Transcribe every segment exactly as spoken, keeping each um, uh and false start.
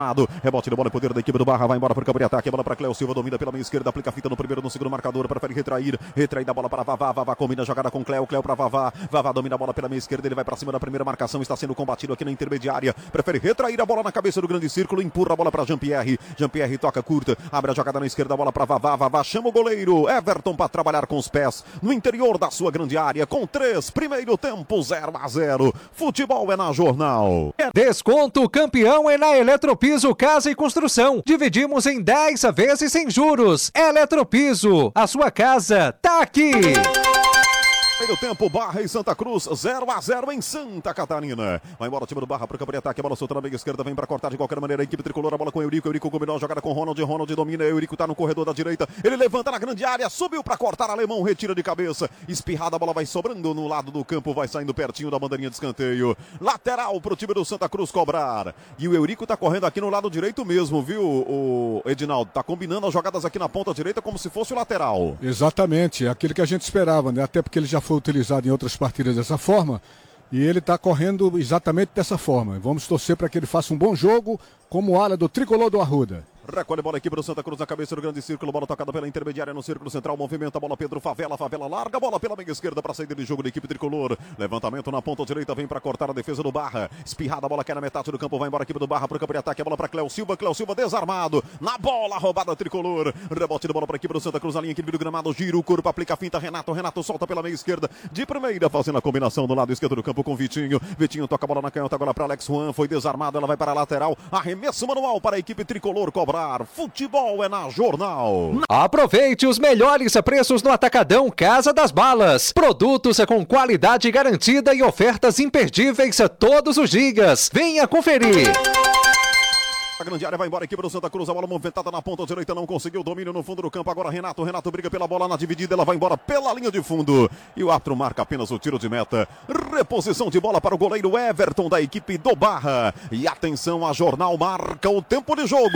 Rebote de bola e poder da equipe do Barra, vai embora para o campo de ataque, a bola para Cléo Silva, domina pela meia esquerda, aplica a fita no primeiro, no segundo marcador, prefere retrair, retrair da bola para Vavá, Vavá combina a jogada com Cléo, Cléo para Vavá, Vavá domina a bola pela meia esquerda, ele vai para cima da primeira marcação, está sendo combatido aqui na intermediária, prefere retrair a bola na cabeça do grande círculo, empurra a bola para Jean-Pierre, Jean-Pierre toca curta, abre a jogada na esquerda, a bola para Vavá, Vavá chama o goleiro, Everton para trabalhar com os pés, no interior da sua grande área, com três, primeiro tempo, zero a zero, futebol é na Jornal. Desconto campeão é na Eletropiso Casa e Construção. Dividimos em dez vezes sem juros. Eletropiso, a sua casa tá aqui. Primeiro tempo, Barra e Santa Cruz, zero a zero em Santa Catarina. Vai embora o time do Barra para o campo de ataque, a bola solta na meia esquerda, vem para cortar de qualquer maneira a equipe tricolor, a bola com o Eurico, Eurico combinou a jogada com Ronald, Ronald domina, Eurico tá no corredor da direita, ele levanta na grande área, subiu para cortar, Alemão retira de cabeça, espirrada, a bola vai sobrando no lado do campo, vai saindo pertinho da bandeirinha de escanteio, lateral pro time do Santa Cruz cobrar, e o Eurico tá correndo aqui no lado direito mesmo, viu, o Edinaldo, tá combinando as jogadas aqui na ponta direita como se fosse o lateral. Exatamente, é aquilo que a gente esperava, né, até porque ele já foi utilizado em outras partidas dessa forma, e ele está correndo exatamente dessa forma. Vamos torcer para que ele faça um bom jogo como ala do tricolor do Arruda. Recolhe bola equipe do Santa Cruz na cabeça do grande círculo, bola tocada pela intermediária no círculo central, movimenta a bola Pedro Favela, Favela larga, bola pela meia esquerda para saída de jogo da equipe tricolor, levantamento na ponta direita, vem para cortar a defesa do Barra, espirrada a bola que é na metade do campo, vai embora a equipe do Barra para o campo de ataque, a bola para Cléo Silva, Cléo Silva desarmado, na bola roubada tricolor, rebote de bola para a equipe do Santa Cruz, a linha equipe do gramado, gira o corpo, aplica a finta, Renato, Renato solta pela meia esquerda, de primeira fazendo a combinação do lado esquerdo do campo com Vitinho, Vitinho toca a bola na canhota agora para Alex Juan, foi desarmado, ela vai para a lateral, arremesso manual para a equipe tricolor cobrar, futebol é na Jornal. Aproveite os melhores preços no Atacadão Casa das Balas. Produtos com qualidade garantida e ofertas imperdíveis todos os dias. Venha conferir. A grande área vai embora a equipe do Santa Cruz, a bola movimentada na ponta direita, não conseguiu domínio no fundo do campo, agora Renato, Renato briga pela bola na dividida, ela vai embora pela linha de fundo, e o árbitro marca apenas o tiro de meta, reposição de bola para o goleiro Everton da equipe do Barra, e atenção, a Jornal marca o tempo de jogo.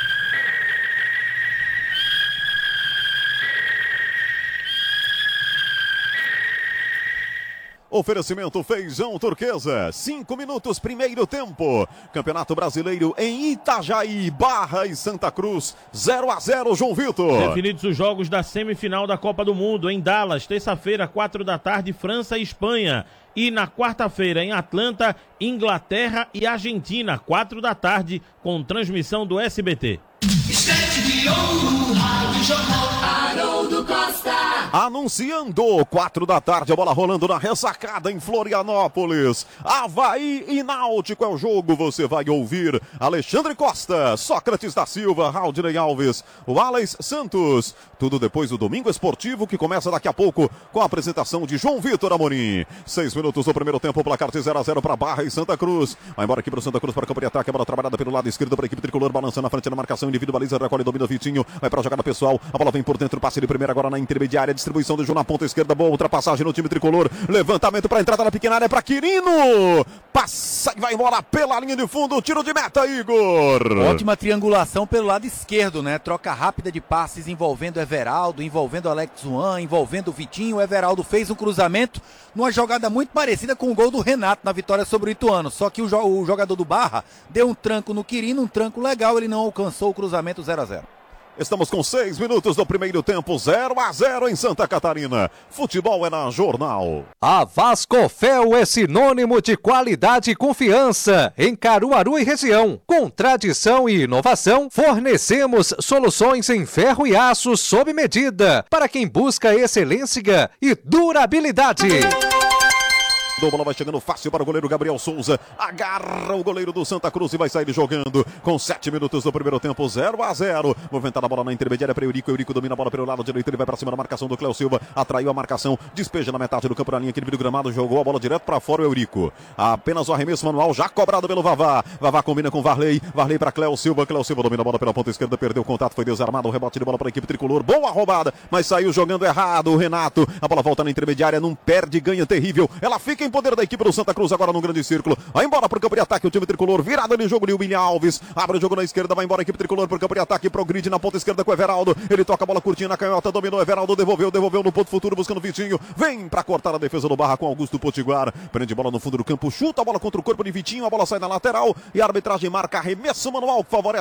Oferecimento Feijão Turquesa, cinco minutos, primeiro tempo. Campeonato Brasileiro em Itajaí, Barra e Santa Cruz, zero a zero, João Vitor. Definidos os jogos da semifinal da Copa do Mundo em Dallas, terça-feira, quatro da tarde, França e Espanha. E na quarta-feira, em Atlanta, Inglaterra e Argentina, quatro da tarde, com transmissão do S B T. Estante de ouro, Rádio Jornal, Haroldo Costa. Anunciando, quatro da tarde, a bola rolando na ressacada em Florianópolis. Avaí e Náutico é o jogo, você vai ouvir Alexandre Costa, Sócrates da Silva, Raudinei Alves, o Alex Santos. Tudo depois do Domingo Esportivo, que começa daqui a pouco com a apresentação de João Vitor Amorim. Seis minutos do primeiro tempo, placar de zero a zero para Barra e Santa Cruz. Vai embora aqui para o Santa Cruz para o campo de ataque, a bola trabalhada pelo lado esquerdo para a equipe tricolor, balançando na frente da marcação, individualiza, recolhe, domina Vitinho, vai para a jogada pessoal, a bola vem por dentro, passe de primeira agora na intermediária, distribuição do João na ponta esquerda, boa ultrapassagem no time tricolor, levantamento para a entrada na pequena área para Quirino, passa e vai embora pela linha de fundo, tiro de meta, Igor. Ótima triangulação pelo lado esquerdo, né? Troca rápida de passes envolvendo Everaldo, envolvendo Alex Juan, envolvendo o Vitinho. O Everaldo fez um cruzamento numa jogada muito parecida com o gol do Renato na vitória sobre o Ituano, só que o, jo- o jogador do Barra deu um tranco no Quirino, um tranco legal, ele não alcançou o cruzamento, zero a zero. Estamos com seis minutos do primeiro tempo, zero a zero em Santa Catarina. Futebol é na Jornal. A Vascofel é sinônimo de qualidade e confiança em Caruaru e região. Com tradição e inovação, fornecemos soluções em ferro e aço sob medida para quem busca excelência e durabilidade. A bola vai chegando fácil para o goleiro Gabriel Souza. Agarra o goleiro do Santa Cruz e vai sair jogando com sete minutos do primeiro tempo, zero a zero. Movimentada a bola na intermediária para Eurico. Eurico domina a bola pelo lado direito. Ele vai para cima da marcação do Cléo Silva. Atraiu a marcação. Despeja na metade do campo na linha aqui do gramado. Jogou a bola direto para fora o Eurico. Apenas o arremesso manual já cobrado pelo Vavá. Vavá combina com Varley. Varley para Cléo Silva. Cléo Silva domina a bola pela ponta esquerda. Perdeu o contato. Foi desarmado. O rebote de bola para a equipe tricolor. Boa roubada, mas saiu jogando errado o Renato. A bola volta na intermediária. Não perde, ganha terrível. Ela fica em poder da equipe do Santa Cruz agora no grande círculo. Vai embora pro campo de ataque o time tricolor. Virada de jogo de William Alves. Abre o jogo na esquerda, vai embora a equipe tricolor pro campo de ataque. Progride na ponta esquerda com o Everaldo. Ele toca a bola curtinha na canhota, dominou o Everaldo, devolveu, devolveu no ponto futuro buscando o Vitinho. Vem pra cortar a defesa do Barra com Augusto Potiguar. Prende bola no fundo do campo, chuta a bola contra o corpo de Vitinho. A bola sai na lateral e a arbitragem marca arremesso manual que favorece